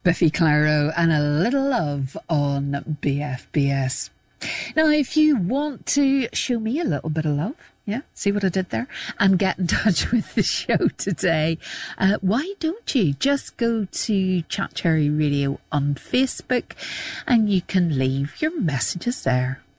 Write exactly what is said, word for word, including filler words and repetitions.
Biffy Clyro and A Little Love on B F B S. Now, if you want to show me a little bit of love, yeah, see what I did there, and get in touch with the show today, uh, why don't you just go to Chat Cherry Radio on Facebook and you can leave your messages there.